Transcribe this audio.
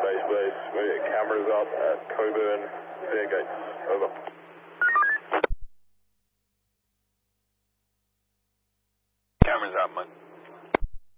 base. We're cameras up at Coburn, Fairgate. Over.